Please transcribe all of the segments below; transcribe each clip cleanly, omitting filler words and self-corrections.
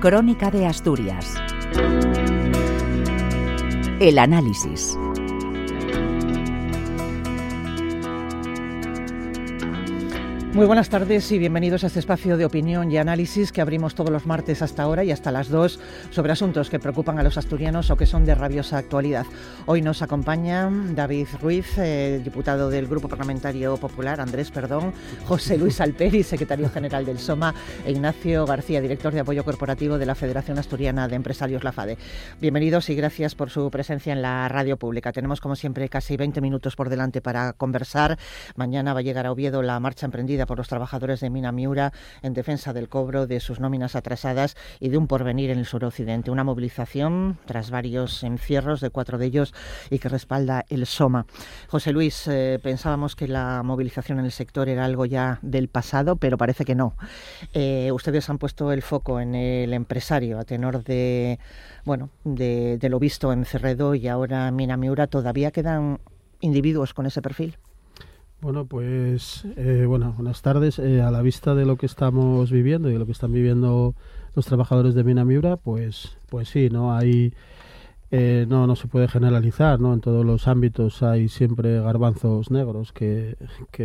Crónica de Asturias. El análisis. Muy buenas tardes y bienvenidos a este espacio de opinión y análisis que abrimos todos los martes hasta ahora y hasta las 2 sobre asuntos que preocupan a los asturianos o que son de rabiosa actualidad. Hoy nos acompaña David Ruiz, diputado del Grupo Parlamentario Popular, José Luis Alperi, secretario general del SOMA, e Ignacio García, director de apoyo corporativo de la Federación Asturiana de Empresarios, la FADE. Bienvenidos y gracias por su presencia en la radio pública. Tenemos, como siempre, casi 20 minutos por delante para conversar. Mañana va a llegar a Oviedo la marcha emprendida por los trabajadores de Mina Miura en defensa del cobro de sus nóminas atrasadas y de un porvenir en el suroccidente. Una movilización tras varios encierros de 4 de ellos y que respalda el SOMA. José Luis, pensábamos que la movilización en el sector era algo ya del pasado, pero parece que no. Ustedes han puesto el foco en el empresario a tenor de lo visto en Cerredo y ahora en Mina Miura. ¿Todavía quedan individuos con ese perfil? Bueno, pues buenas tardes. A la vista de lo que estamos viviendo y de lo que están viviendo los trabajadores de Mina Miura, pues sí, no hay, no se puede generalizar, ¿no? En todos los ámbitos hay siempre garbanzos negros que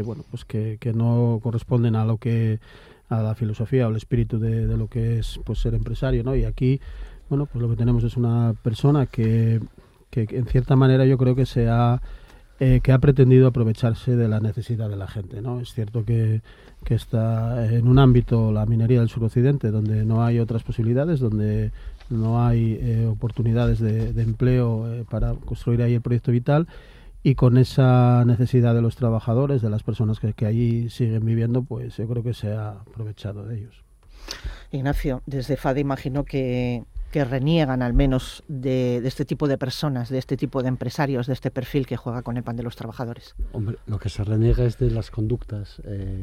no corresponden a la filosofía o el espíritu de lo que es, pues, ser empresario, ¿no? Y aquí, pues lo que tenemos es una persona que en cierta manera yo creo que que ha pretendido aprovecharse de la necesidad de la gente, ¿no? Es cierto que está en un ámbito, la minería del suroccidente, donde no hay otras posibilidades, donde no hay oportunidades de empleo para construir ahí el proyecto vital, y con esa necesidad de los trabajadores, de las personas que allí siguen viviendo, pues yo creo que se ha aprovechado de ellos. Ignacio, desde FADE imagino que reniegan al menos de este tipo de personas, de este tipo de empresarios, de este perfil que juega con el pan de los trabajadores. Hombre, lo que se reniega es de las conductas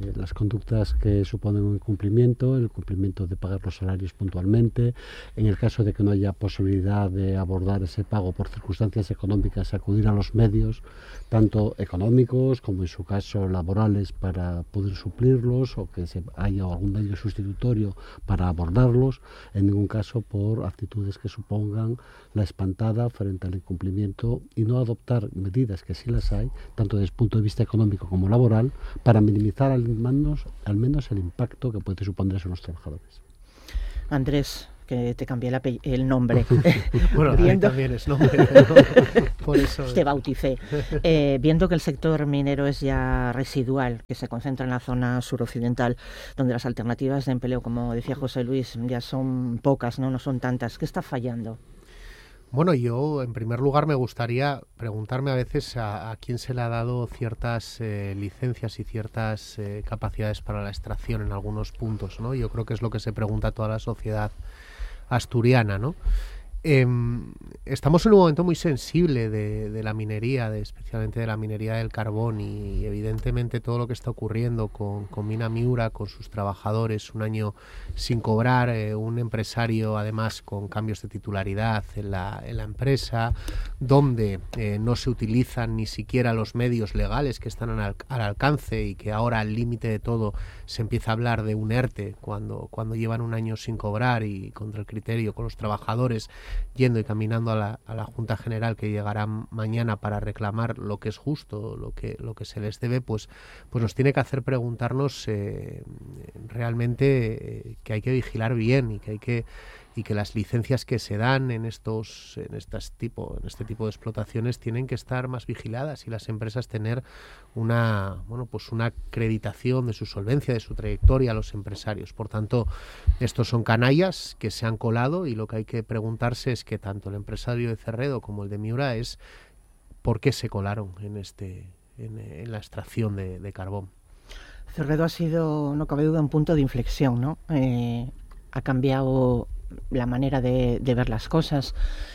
que suponen un incumplimiento, el cumplimiento de pagar los salarios puntualmente, en el caso de que no haya posibilidad de abordar ese pago por circunstancias económicas, acudir a los medios, tanto económicos como en su caso laborales, para poder suplirlos, o que haya algún medio sustitutorio para abordarlos, en ningún caso por actitudes que supongan la espantada frente al incumplimiento, y no adoptar medidas, que sí las hay, tanto desde el punto de vista económico como laboral, para minimizar al menos el impacto que puede suponer eso en los trabajadores. Andrés, que te cambié el nombre. Bueno, a mí también es nombre, por eso te bauticé. Viendo que el sector minero es ya residual, que se concentra en la zona suroccidental, donde las alternativas de empleo, como decía José Luis, ya son pocas, no son tantas. ¿Qué está fallando? Bueno, yo en primer lugar me gustaría preguntarme a veces a quién se le ha dado ciertas licencias y ciertas capacidades para la extracción en algunos puntos, ¿no? Yo creo que es lo que se pregunta a toda la sociedad asturiana, ¿no? Estamos en un momento muy sensible de la minería, especialmente de la minería del carbón, y evidentemente todo lo que está ocurriendo con Mina Miura, con sus trabajadores, un año sin cobrar, un empresario además con cambios de titularidad en la empresa, donde no se utilizan ni siquiera los medios legales que están al alcance, y que ahora al límite de todo se empieza a hablar de un ERTE cuando llevan un año sin cobrar, y contra el criterio, con los trabajadores yendo y caminando a la Junta General, que llegará mañana, para reclamar lo que es justo, lo que se les debe, pues nos tiene que hacer preguntarnos realmente que hay que vigilar bien, y que las licencias que se dan en este tipo de explotaciones tienen que estar más vigiladas, y las empresas tener una acreditación de su solvencia, de su trayectoria a los empresarios. Por tanto, estos son canallas que se han colado, y lo que hay que preguntarse es que tanto el empresario de Cerredo como el de Miura es por qué se colaron en la extracción de carbón. Cerredo ha sido, no cabe duda, un punto de inflexión, ¿no? Ha cambiado la manera de ver las cosas,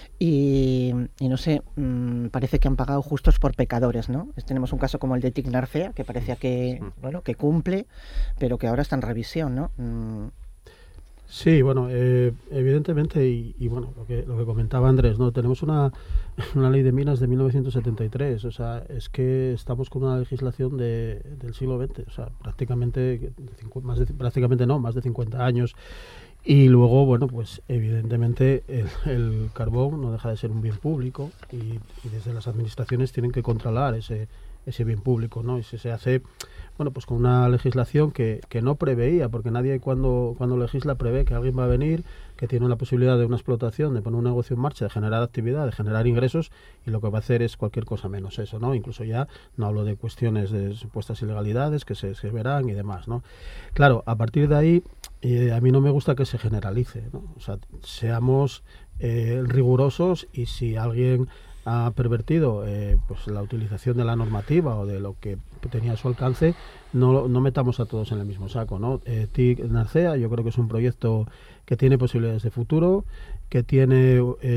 y no sé, parece que han pagado justos por pecadores, ¿no? Tenemos un caso como el de TIC Narcea, que parecía que cumple, pero que ahora está en revisión, ¿no? Sí, evidentemente, y lo que comentaba Andrés, ¿no? Tenemos una ley de minas de 1973, o sea, es que estamos con una legislación del siglo XX, o sea, más de 50 años, Y luego, bueno, pues evidentemente el carbón no deja de ser un bien público y desde las administraciones tienen que controlar ese bien público, ¿no? Y si se hace, bueno, pues con una legislación que no preveía, porque nadie cuando legisla prevé que alguien va a venir, que tiene la posibilidad de una explotación, de poner un negocio en marcha, de generar actividad, de generar ingresos, y lo que va a hacer es cualquier cosa menos eso, ¿no? Incluso ya no hablo de cuestiones de supuestas ilegalidades que se verán y demás, ¿no? Claro, a partir de ahí, a mí no me gusta que se generalice, ¿no? O sea, seamos rigurosos, y si alguien ha pervertido pues la utilización de la normativa o de lo que tenía a su alcance, no metamos a todos en el mismo saco, ¿no? TIC Narcea yo creo que es un proyecto que tiene posibilidades de futuro, que tiene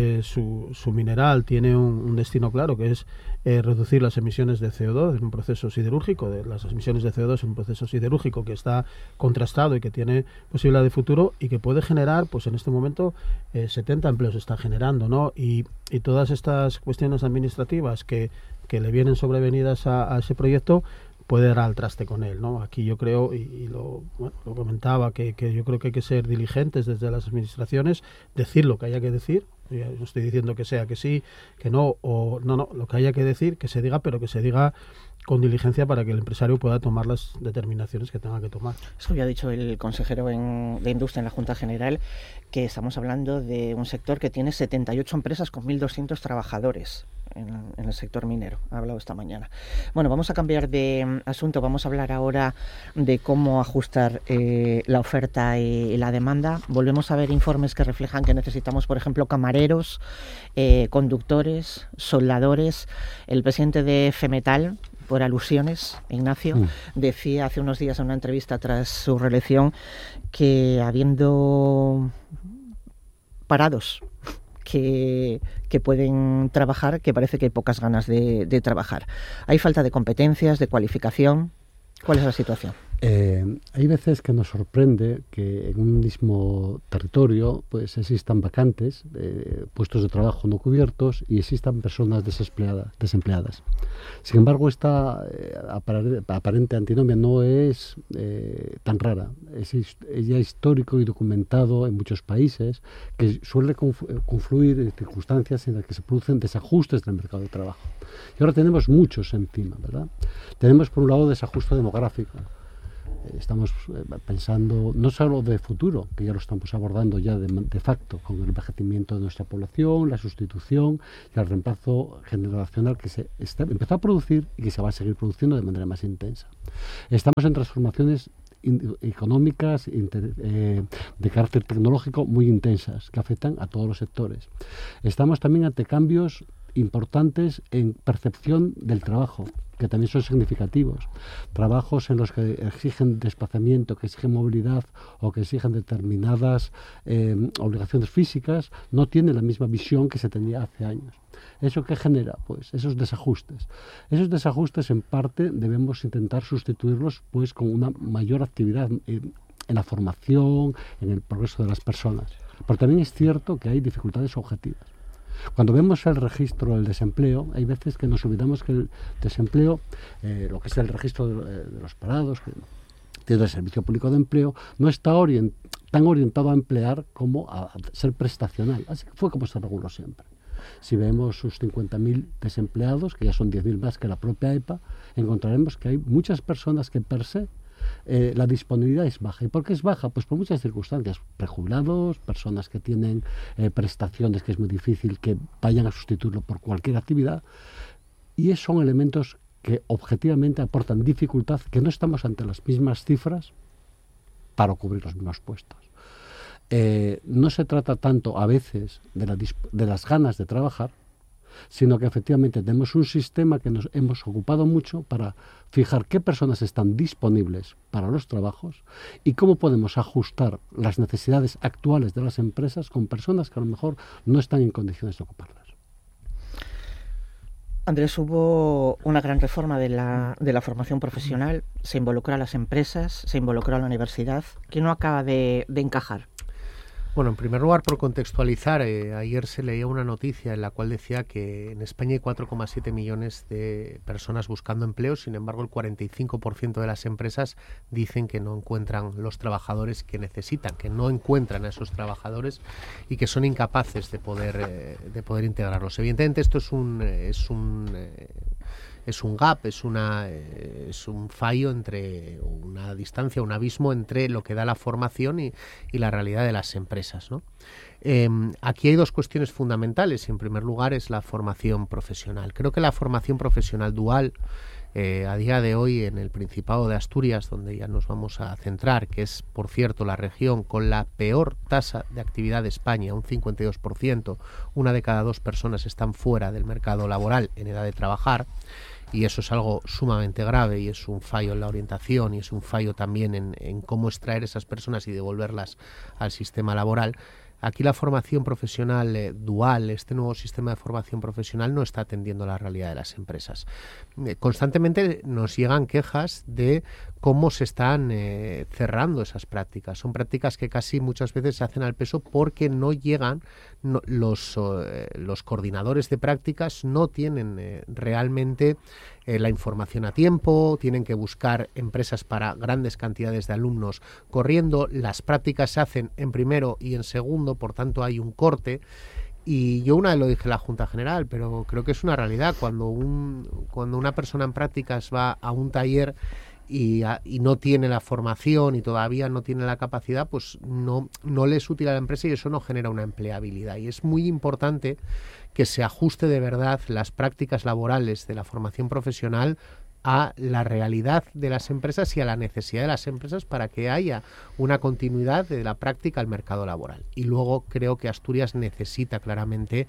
su mineral, tiene un destino claro, que es reducir las emisiones de CO2 en un proceso siderúrgico, las emisiones de CO2 en un proceso siderúrgico que está contrastado y que tiene posibilidad de futuro, y que puede generar, pues en este momento 70 empleos está generando, ¿no? Y todas estas cuestiones administrativas que le vienen sobrevenidas a ese proyecto, puede dar al traste con él, ¿no? Aquí yo creo, y lo comentaba, que yo creo que hay que ser diligentes desde las administraciones, decir lo que haya que decir. Yo no estoy diciendo que sea que sí, que no, o no, lo que haya que decir, que se diga, pero que se diga con diligencia para que el empresario pueda tomar las determinaciones que tenga que tomar. Eso ya ha dicho el consejero de Industria en la Junta General, que estamos hablando de un sector que tiene 78 empresas con 1.200 trabajadores en el sector minero. Ha hablado esta mañana. Bueno, vamos a cambiar de asunto. Vamos a hablar ahora de cómo ajustar la oferta y la demanda. Volvemos a ver informes que reflejan que necesitamos, por ejemplo, camareros, conductores, soldadores. El presidente de FEMETAL, por alusiones, Ignacio, decía hace unos días en una entrevista tras su reelección que habiendo parados que pueden trabajar, que parece que hay pocas ganas de trabajar. Hay falta de competencias, de cualificación. ¿Cuál es la situación? Hay veces que nos sorprende que en un mismo territorio pues existan vacantes, puestos de trabajo no cubiertos, y existan personas desempleadas. Sin embargo, esta aparente antinomia no es tan rara. Es ya histórico y documentado en muchos países, que suele confluir en circunstancias en las que se producen desajustes del mercado de trabajo. Y ahora tenemos muchos encima, ¿verdad? Tenemos por un lado desajuste demográfico. Estamos pensando no solo de futuro, que ya lo estamos abordando ya de facto, con el envejecimiento de nuestra población, la sustitución y el reemplazo generacional que se empezó a producir y que se va a seguir produciendo de manera más intensa. Estamos en transformaciones económicas de carácter tecnológico muy intensas, que afectan a todos los sectores. Estamos también ante cambios importantes en percepción del trabajo, que también son significativos. Trabajos en los que exigen desplazamiento, que exigen movilidad o que exigen determinadas obligaciones físicas, no tienen la misma visión que se tenía hace años. ¿Eso qué genera? Pues esos desajustes. Esos desajustes, en parte, debemos intentar sustituirlos pues con una mayor actividad en la formación, en el progreso de las personas. Pero también es cierto que hay dificultades objetivas. Cuando vemos el registro del desempleo, hay veces que nos olvidamos que el desempleo, lo que es el registro de los parados, que tiene el Servicio Público de Empleo, no está tan orientado a emplear como a ser prestacional. Así que fue como se reguló siempre. Si vemos sus 50.000 desempleados, que ya son 10.000 más que la propia EPA, encontraremos que hay muchas personas que per se la disponibilidad es baja. ¿Y por qué es baja? Pues por muchas circunstancias. Prejubilados, personas que tienen prestaciones que es muy difícil que vayan a sustituirlo por cualquier actividad. Y esos son elementos que objetivamente aportan dificultad, que no estamos ante las mismas cifras para cubrir los mismos puestos. No se trata tanto a veces de las ganas de trabajar, sino que efectivamente tenemos un sistema que nos hemos ocupado mucho para fijar qué personas están disponibles para los trabajos y cómo podemos ajustar las necesidades actuales de las empresas con personas que a lo mejor no están en condiciones de ocuparlas. Andrés, hubo una gran reforma de la formación profesional, se involucró a las empresas, se involucró a la universidad, que no acaba de encajar. Bueno, en primer lugar, por contextualizar, ayer se leía una noticia en la cual decía que en España hay 4,7 millones de personas buscando empleo, sin embargo el 45% de las empresas dicen que no encuentran los trabajadores que necesitan, que no encuentran a esos trabajadores y que son incapaces de poder integrarlos. Evidentemente esto es un gap, es un fallo entre una distancia, un abismo entre lo que da la formación y la realidad de las empresas, ¿no? Aquí hay dos cuestiones fundamentales y en primer lugar es la formación profesional. Creo que la formación profesional dual a día de hoy en el Principado de Asturias, donde ya nos vamos a centrar, que es por cierto la región con la peor tasa de actividad de España, un 52%, una de cada dos personas están fuera del mercado laboral en edad de trabajar, y eso es algo sumamente grave y es un fallo en la orientación y es un fallo también en cómo extraer esas personas y devolverlas al sistema laboral. Aquí la formación profesional dual, este nuevo sistema de formación profesional no está atendiendo a la realidad de las empresas. Constantemente nos llegan quejas de cómo se están cerrando esas prácticas. Son prácticas que casi muchas veces se hacen al peso porque no llegan, los coordinadores de prácticas no tienen realmente la información a tiempo, tienen que buscar empresas para grandes cantidades de alumnos corriendo, las prácticas se hacen en primero y en segundo, por tanto hay un corte. Y yo una vez lo dije en la Junta General, pero creo que es una realidad. Cuando una persona en prácticas va a un taller y no tiene la formación y todavía no tiene la capacidad, pues no le es útil a la empresa y eso no genera una empleabilidad. Y es muy importante que se ajuste de verdad las prácticas laborales de la formación profesional a la realidad de las empresas y a la necesidad de las empresas para que haya una continuidad de la práctica al mercado laboral. Y luego creo que Asturias necesita claramente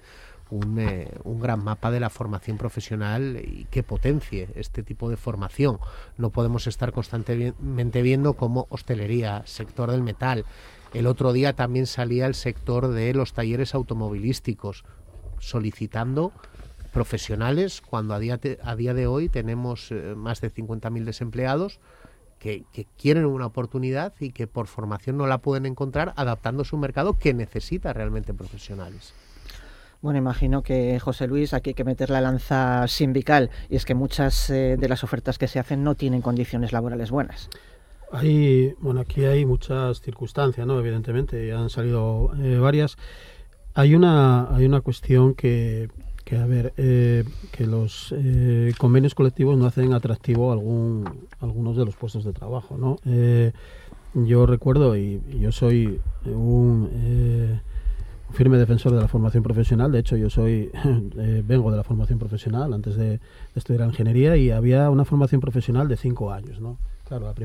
un gran mapa de la formación profesional y que potencie este tipo de formación. No podemos estar constantemente viendo cómo hostelería, sector del metal. El otro día también salía el sector de los talleres automovilísticos solicitando profesionales cuando a día de hoy tenemos más de 50.000 desempleados que quieren una oportunidad y que por formación no la pueden encontrar adaptándose a un mercado que necesita realmente profesionales. Bueno, imagino que, José Luis, aquí hay que meter la lanza sindical y es que muchas de las ofertas que se hacen no tienen condiciones laborales buenas. Aquí hay muchas circunstancias, ¿no? Evidentemente, ya han salido varias. Hay una cuestión que los convenios colectivos no hacen atractivo algunos de los puestos de trabajo, ¿no? Yo recuerdo, y yo soy un firme defensor de la formación profesional. De hecho, yo vengo de la formación profesional antes de estudiar ingeniería y había una formación profesional de 5 años, ¿no? Claro,